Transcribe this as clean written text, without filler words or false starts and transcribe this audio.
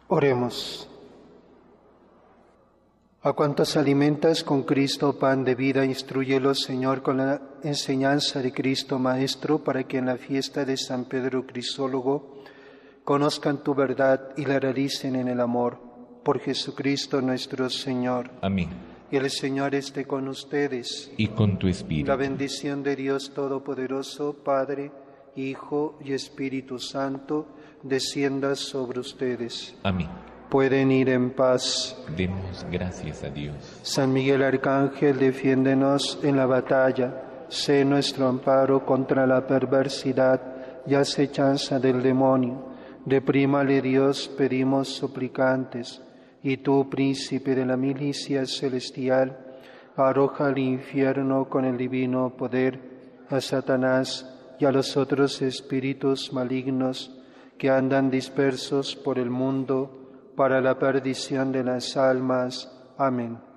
Oremos. A cuantos alimentas con Cristo, pan de vida, instrúyelos, Señor, con la enseñanza de Cristo Maestro, para que en la fiesta de San Pedro Crisólogo conozcan tu verdad y la realicen en el amor. Por Jesucristo nuestro Señor. Amén. Y el Señor esté con ustedes. Y con tu espíritu. La bendición de Dios Todopoderoso, Padre, Hijo y Espíritu Santo, descienda sobre ustedes. Amén. Pueden ir en paz. Demos gracias a Dios. San Miguel Arcángel, defiéndenos en la batalla. Sé nuestro amparo contra la perversidad y acechanza del demonio. Deprímale Dios, pedimos suplicantes. Y tú, príncipe de la milicia celestial, arroja al infierno con el divino poder a Satanás y a los otros espíritus malignos que andan dispersos por el mundo para la perdición de las almas. Amén.